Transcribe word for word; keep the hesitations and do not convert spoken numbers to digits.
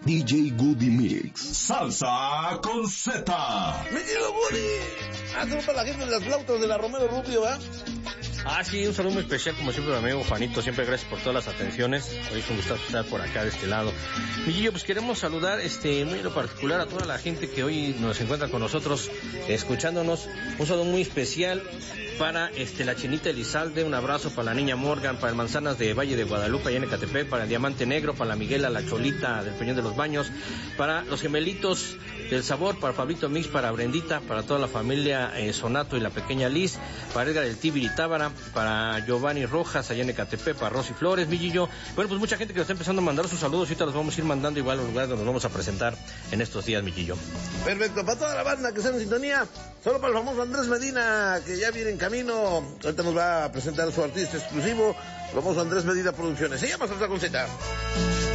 D J Goody Mix. Salsa con Z. ¡Me quiero Goody! Ah, ¿cómo para la gente de las flautas de la Romero Rubio, va? Ah, sí, un saludo muy especial, como siempre, mi amigo Juanito. Siempre gracias por todas las atenciones. Hoy es un gusto estar por acá, de este lado. Miguelillo, pues queremos saludar, este, muy en lo particular a toda la gente que hoy nos encuentra con nosotros, escuchándonos. Un saludo muy especial para este la Chinita Elizalde, un abrazo para la niña Morgan, para el Manzanas de Valle de Guadalupe, allá en Ecatepec, para el Diamante Negro, para la Miguela, la Cholita del Peñón de los Baños, para los Gemelitos del Sabor, para Pablito Mix, para Brendita, para toda la familia eh, Sonato y la pequeña Liz, para Edgar el Tibiri Tábara, para Giovanni Rojas, allá en Ecatepec, para Rosy Flores, Villillo. Bueno, pues mucha gente que nos está empezando a mandar sus saludos, y ahorita los vamos a ir mandando igual a los lugares donde nos vamos a presentar en estos días, Villillo. Perfecto, para toda la banda que está en sintonía, solo para el famoso Andrés Medina, que ya viene en camino. Ahorita nos va a presentar a su artista exclusivo, el famoso Andrés Medina Producciones. Se llama Salsa con Z.